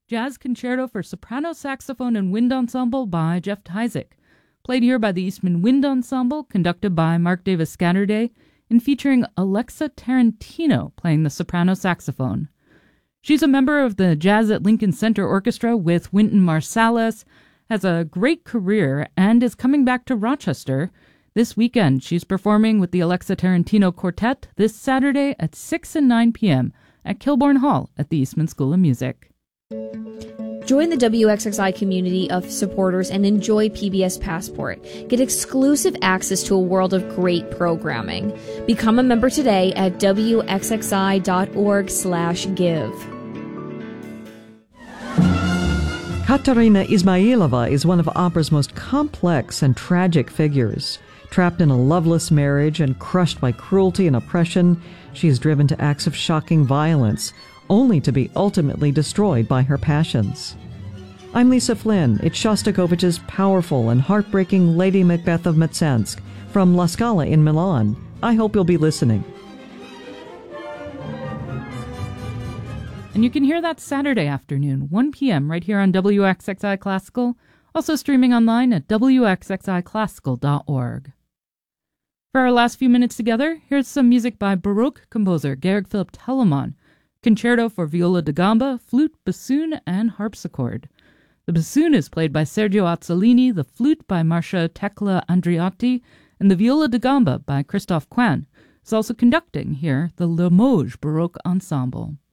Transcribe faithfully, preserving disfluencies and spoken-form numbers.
Jazz Concerto for Soprano, Saxophone, and Wind Ensemble by Jeff Tyzik. Played here by the Eastman Wind Ensemble, conducted by Mark Davis Scatterday, and featuring Alexa Tarantino playing the soprano saxophone. She's a member of the Jazz at Lincoln Center Orchestra with Wynton Marsalis, has a great career, and is coming back to Rochester. This weekend, she's performing with the Alexa Tarantino Quartet this Saturday at six and nine p.m. at Kilbourne Hall at the Eastman School of Music. Join the W X X I community of supporters and enjoy P B S Passport. Get exclusive access to a world of great programming. Become a member today at wxxi.org slash give. Katerina Ismailova is one of opera's most complex and tragic figures. Trapped in a loveless marriage and crushed by cruelty and oppression, she is driven to acts of shocking violence, only to be ultimately destroyed by her passions. I'm Lisa Flynn. It's Shostakovich's powerful and heartbreaking Lady Macbeth of Mtsensk from La Scala in Milan. I hope you'll be listening. And you can hear that Saturday afternoon, one p.m. right here on W X X I Classical, also streaming online at w x x i classical dot org. For our last few minutes together, here's some music by Baroque composer Georg Philipp Telemann, Concerto for Viola da Gamba, Flute, Bassoon, and Harpsichord. The bassoon is played by Sergio Azzolini, the flute by Marcia Tecla Andreotti, and the viola da gamba by Christophe Quinn. Is also conducting here the Limoges Baroque Ensemble.